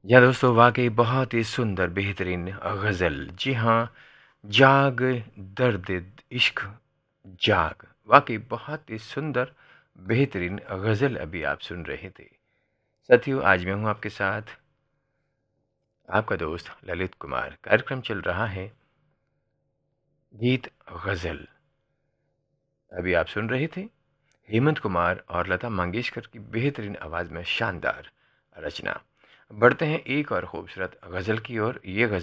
या दोस्तों वाकई बहुत ही सुंदर बेहतरीन गज़ल। जी हाँ, जाग दर्द इश्क जाग। वाकई बहुत ही सुंदर बेहतरीन गज़ल अभी आप सुन रहे थे। साथियों, आज मैं हूँ आपके साथ आपका दोस्त ललित कुमार। कार्यक्रम चल रहा है गीत गज़ल। अभी आप सुन रहे थे हेमंत कुमार और लता मंगेशकर की बेहतरीन आवाज़ में शानदार रचना। बढ़ते हैं एक और खूबसूरत गज़ल की ओर। ये